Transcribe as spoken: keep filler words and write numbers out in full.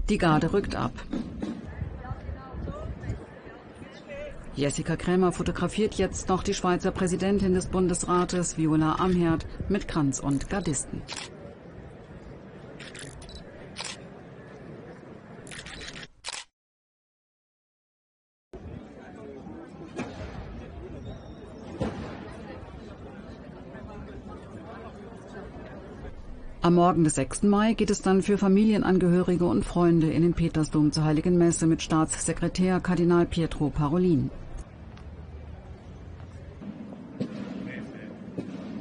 Die Garde rückt ab. Jessica Krämer fotografiert jetzt noch die Schweizer Präsidentin des Bundesrates, Viola Amherd, mit Kranz und Gardisten. Am Morgen des sechsten Mai geht es dann für Familienangehörige und Freunde in den Petersdom zur Heiligen Messe mit Staatssekretär Kardinal Pietro Parolin.